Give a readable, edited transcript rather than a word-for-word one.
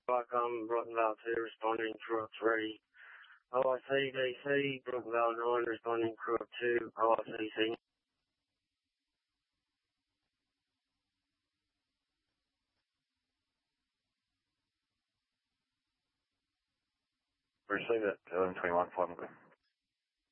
Brooklyn 2 responding crew up 3. OIC DC, Brooklyn 9 responding crew up 2, OICC. Receive it, 1121, 5 o'clock.